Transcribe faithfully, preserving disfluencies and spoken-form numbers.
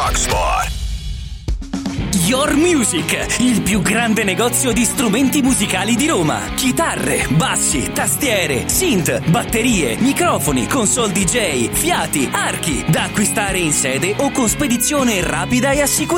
Rock Sport. Your Music, il più grande negozio di strumenti musicali di Roma. Chitarre, bassi, tastiere, synth, batterie, microfoni, console D J, fiati, archi, da acquistare in sede o con spedizione rapida e assicurata.